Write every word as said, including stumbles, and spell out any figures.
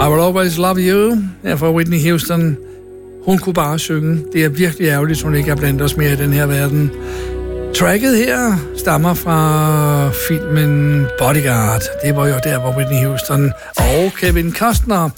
I Will Always Love You, her fra Whitney Houston. Hun kunne bare synge. Det er virkelig ærgerligt, hun ikke er blandt os mere i den her verden. Tracket her stammer fra filmen Bodyguard. Det var jo der, hvor Whitney Houston og Kevin Costner